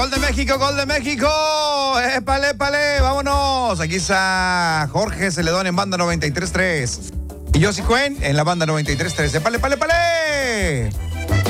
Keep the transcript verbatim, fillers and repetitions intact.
Gol de México, gol de México. Épale, épale, vámonos. Aquí está Jorge Celedón en banda noventa y tres punto tres. Y Josie Cuen en la banda noventa y tres punto tres. Épale, épale, épale.